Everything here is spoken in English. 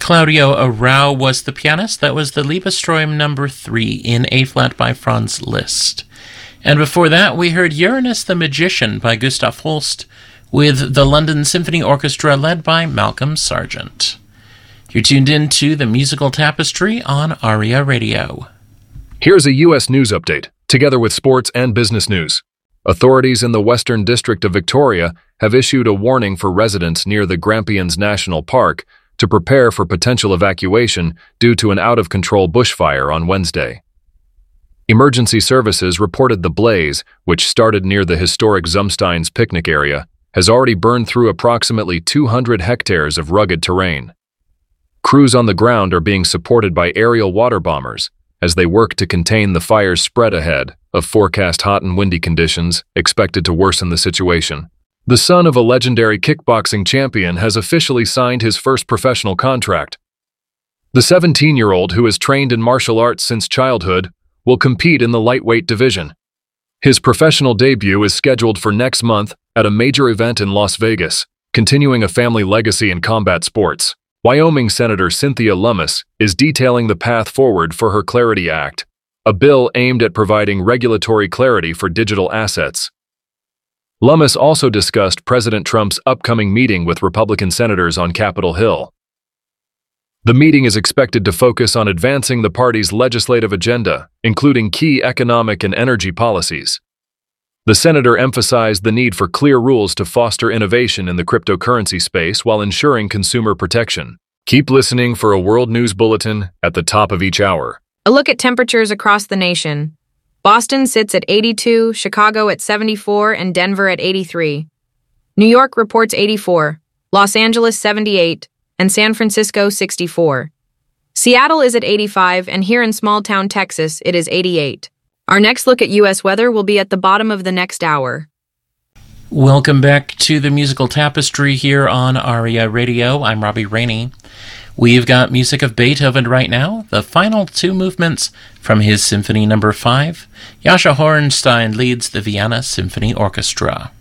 Claudio Arrau was the pianist. That was the Liebestrom number 3 in A-flat by Franz Liszt. And before that, we heard Uranus the Magician by Gustav Holst with the London Symphony Orchestra led by Malcolm Sargent. You're tuned in to the Musical Tapestry on ARIA Radio. Here's a U.S. news update, together with sports and business news. Authorities in the Western District of Victoria have issued a warning for residents near the Grampians National Park to prepare for potential evacuation due to an out-of-control bushfire on Wednesday. Emergency services reported the blaze, which started near the historic Zumsteins picnic area, has already burned through approximately 200 hectares of rugged terrain. Crews on the ground are being supported by aerial water bombers as they work to contain the fire's spread ahead of forecast hot and windy conditions expected to worsen the situation. The son of a legendary kickboxing champion has officially signed his first professional contract. The 17-year-old, who has trained in martial arts since childhood, will compete in the lightweight division. His professional debut is scheduled for next month at a major event in Las Vegas, continuing a family legacy in combat sports. Wyoming Senator Cynthia Lummis is detailing the path forward for her Clarity Act, a bill aimed at providing regulatory clarity for digital assets. Lummis also discussed President Trump's upcoming meeting with Republican senators on Capitol Hill. The meeting is expected to focus on advancing the party's legislative agenda, including key economic and energy policies. The senator emphasized the need for clear rules to foster innovation in the cryptocurrency space while ensuring consumer protection. Keep listening for a World News Bulletin at the top of each hour. A look at temperatures across the nation. Boston sits at 82, Chicago at 74, and Denver at 83. New York reports 84, Los Angeles 78, and San Francisco 64. Seattle is at 85, and here in small-town Texas, it is 88. Our next look at U.S. weather will be at the bottom of the next hour. Welcome back to the Musical Tapestry here on ARIA Radio. I'm Robbie Rainey. We've got music of Beethoven right now, the final 2 movements from his Symphony No. 5. Jascha Hornstein leads the Vienna Symphony Orchestra.